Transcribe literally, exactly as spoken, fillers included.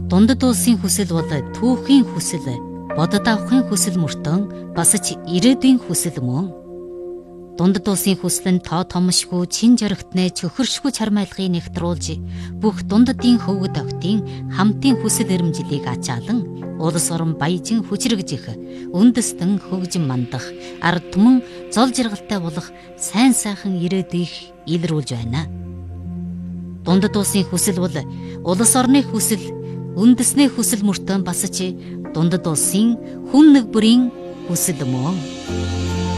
Дундад улсын хүсэл бол түүхийн хүсэл, бодод авахын хүсэл мөртөн бас ч ирээдүйн хүсэл мөн. Дундад улсын хүсэл нь тоо томшгүй чин жоригтнээ чөхөршгүй чармайлгыг нэгтруулж бүх дундадын хөвгөд октын хамтын хүсэл эрмжлийг ачаалан улс орон баяжин хүчрэгжих, үндэстэн хөгжин мандах, ард түмэн зол жаргалтай болох сайн сайхан ирээдүйг илрүүлж байна. Дундад улсын хүсэл бол улс орны хүсэл, үндэсний хүсэл мөртөө бас ч дундад улсын хүн нэг бүрийн хүсэл мөн.